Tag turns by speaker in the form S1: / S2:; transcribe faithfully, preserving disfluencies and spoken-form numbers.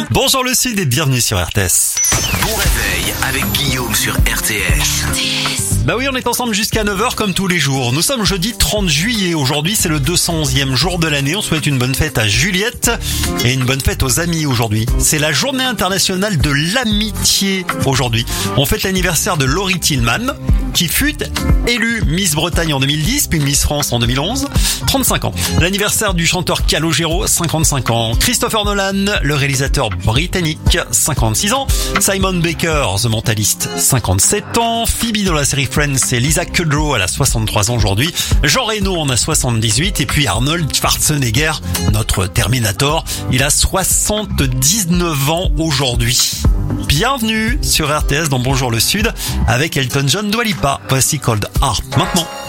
S1: Bonjour le Sud et bienvenue sur R T S.
S2: Bon réveil avec Guillaume sur R T S.
S1: Bah oui, on est ensemble jusqu'à neuf heures comme tous les jours. Nous sommes jeudi trente juillet. Aujourd'hui, c'est le deux cent onzième jour de l'année. On souhaite une bonne fête à Juliette et une bonne fête aux amis aujourd'hui. C'est la journée internationale de l'amitié aujourd'hui. On fête l'anniversaire de Laurie Tillman, qui fut élue Miss Bretagne en deux mille dix, puis Miss France en deux mille onze, trente-cinq ans. L'anniversaire du chanteur Calogero, cinquante-cinq ans. Christopher Nolan, le réalisateur britannique, cinquante-six ans. Simon Baker, The Mentalist, cinquante-sept ans. Phoebe dans la série Friends, c'est Lisa Kudrow, elle a soixante-trois ans aujourd'hui. Jean Reno en a soixante-dix-huit. Et puis Arnold Schwarzenegger, notre Terminator, il a soixante-dix-neuf ans aujourd'hui. Bienvenue sur R T S dans Bonjour le Sud avec Elton John, Dua Lipa. Voici Cold Heart maintenant.